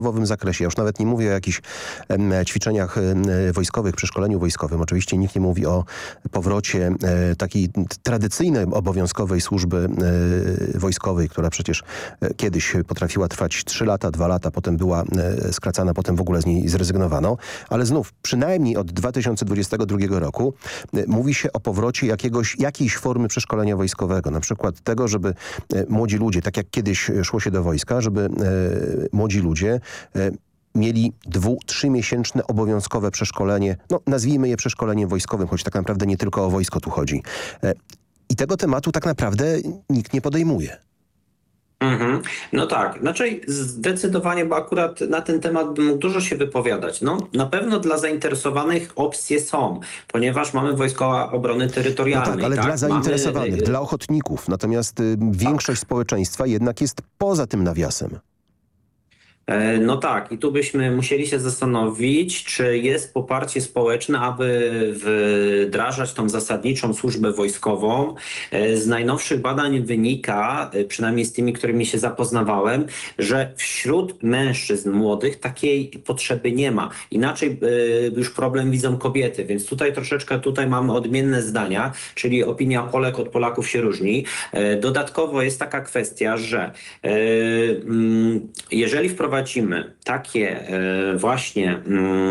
podstawowym zakresie. Ja już nawet nie mówię o jakichś ćwiczeniach wojskowych, przeszkoleniu wojskowym. Oczywiście nikt nie mówi o powrocie takiej tradycyjnej, obowiązkowej służby wojskowej, która przecież kiedyś potrafiła trwać 3 lata, 2 lata, potem była skracana, potem w ogóle z niej zrezygnowano. Ale znów, przynajmniej od 2022 roku mówi się o powrocie jakiejś formy przeszkolenia wojskowego. Na przykład tego, żeby młodzi ludzie, tak jak kiedyś szło się do wojska, żeby młodzi ludzie mieli 2-3-miesięczne obowiązkowe przeszkolenie, no nazwijmy je przeszkoleniem wojskowym, choć tak naprawdę nie tylko o wojsko tu chodzi. I tego tematu tak naprawdę nikt nie podejmuje. No tak, znaczy zdecydowanie, bo akurat na ten temat bym mógł dużo się wypowiadać. No, na pewno dla zainteresowanych opcje są, ponieważ mamy Wojska Obrony No Terytorialnej. tak, ale dla zainteresowanych, dla ochotników. Natomiast większość społeczeństwa jednak jest poza tym nawiasem. No tak, i tu byśmy musieli się zastanowić, czy jest poparcie społeczne, aby wdrażać tą zasadniczą służbę wojskową. Z najnowszych badań wynika, przynajmniej z tymi, którymi się zapoznawałem, że wśród mężczyzn młodych takiej potrzeby nie ma. Inaczej już problem widzą kobiety, więc tutaj troszeczkę mamy odmienne zdania, czyli opinia Polek od Polaków się różni. Dodatkowo jest taka kwestia, że jeżeli wprowadzimy takie właśnie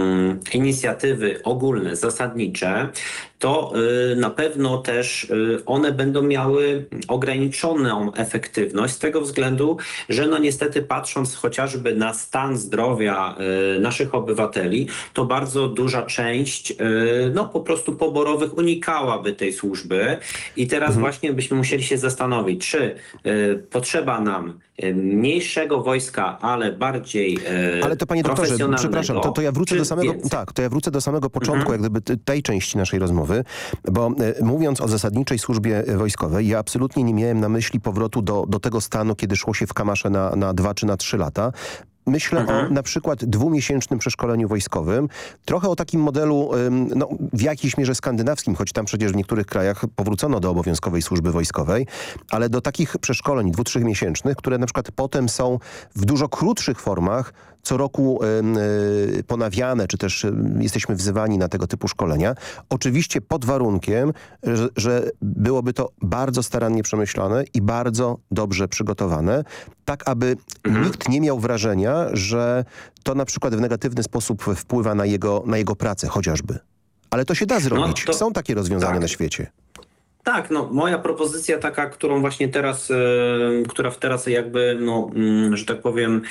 inicjatywy ogólne, zasadnicze, to na pewno też one będą miały ograniczoną efektywność z tego względu, że no niestety patrząc chociażby na stan zdrowia naszych obywateli, to bardzo duża część no po prostu poborowych unikałaby tej służby i teraz właśnie byśmy musieli się zastanowić, czy potrzeba nam mniejszego wojska, ale bardziej Ale to panie doktorze, przepraszam, to ja wrócę do samego, to ja wrócę do samego początku jak gdyby tej części naszej rozmowy, bo mówiąc o zasadniczej służbie wojskowej, ja absolutnie nie miałem na myśli powrotu do tego stanu, kiedy szło się w kamasze na 2 czy na 3 lata. Myślę o na przykład 2-miesięcznym przeszkoleniu wojskowym, trochę o takim modelu no, w jakiejś mierze skandynawskim, choć tam przecież w niektórych krajach powrócono do obowiązkowej służby wojskowej, ale do takich przeszkoleń 2-3-miesięcznych, które na przykład potem są w dużo krótszych formach, co roku ponawiane, czy też jesteśmy wzywani na tego typu szkolenia. Oczywiście pod warunkiem, że byłoby to bardzo starannie przemyślane i bardzo dobrze przygotowane, tak aby nikt nie miał wrażenia, że to na przykład w negatywny sposób wpływa na jego pracę chociażby. Ale to się da zrobić. Są takie rozwiązania na świecie. Tak, no moja propozycja taka, którą właśnie teraz, która teraz jakby, no, że tak powiem,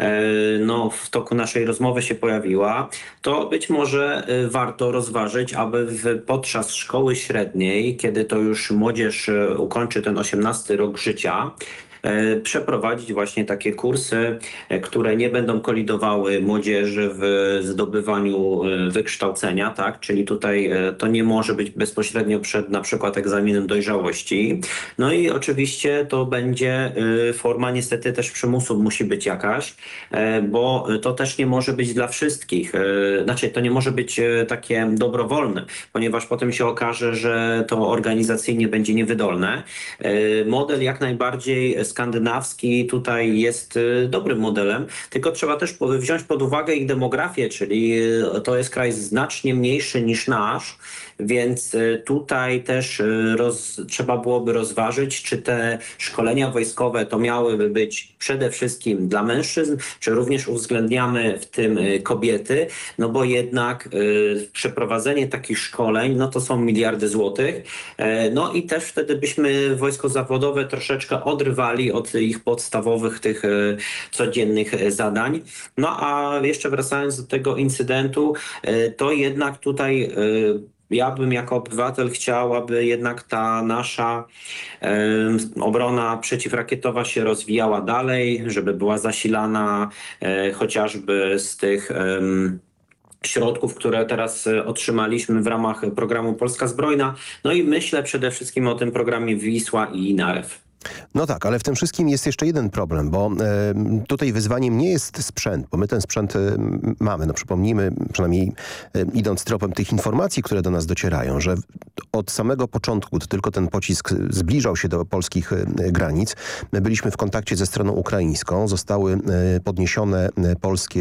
no, w toku naszej rozmowy się pojawiła, to być może warto rozważyć, aby podczas szkoły średniej, kiedy to już młodzież ukończy ten 18 rok życia, przeprowadzić właśnie takie kursy, które nie będą kolidowały młodzieży w zdobywaniu wykształcenia, tak? Czyli tutaj to nie może być bezpośrednio przed na przykład egzaminem dojrzałości. No i oczywiście to będzie forma niestety też przymusu musi być jakaś, bo to też nie może być dla wszystkich. Znaczy to nie może być takie dobrowolne, ponieważ potem się okaże, że to organizacyjnie będzie niewydolne. Model jak najbardziej skandynawski tutaj jest dobrym modelem, tylko trzeba też wziąć pod uwagę ich demografię, czyli to jest kraj znacznie mniejszy niż nasz, więc tutaj też trzeba byłoby rozważyć, czy te szkolenia wojskowe to miałyby być przede wszystkim dla mężczyzn, czy również uwzględniamy w tym kobiety, no bo jednak przeprowadzenie takich szkoleń, no to są miliardy złotych, no i też wtedy byśmy wojsko zawodowe troszeczkę odrywali od ich podstawowych tych codziennych zadań. No a jeszcze wracając do tego incydentu, to jednak tutaj ja bym jako obywatel chciał, aby jednak ta nasza obrona przeciwrakietowa się rozwijała dalej, żeby była zasilana chociażby z tych środków, które teraz otrzymaliśmy w ramach programu Polska Zbrojna. No i myślę przede wszystkim o tym programie Wisła i Narew. No tak, ale w tym wszystkim jest jeszcze jeden problem, bo tutaj wyzwaniem nie jest sprzęt, bo my ten sprzęt mamy. No przypomnijmy, przynajmniej idąc tropem tych informacji, które do nas docierają, że od samego początku, gdy tylko ten pocisk zbliżał się do polskich granic, my byliśmy w kontakcie ze stroną ukraińską, zostały podniesione polskie